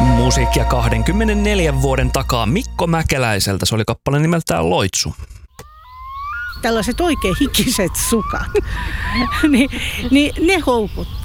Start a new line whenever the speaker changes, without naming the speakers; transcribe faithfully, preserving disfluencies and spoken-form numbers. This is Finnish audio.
Musiikkia kaksikymmentäneljä vuoden takaa Mikko Mäkeläiseltä. Se oli kappale nimeltään Loitsu.
Tällaiset oikein hikiset sukat, niin, niin ne houkutti.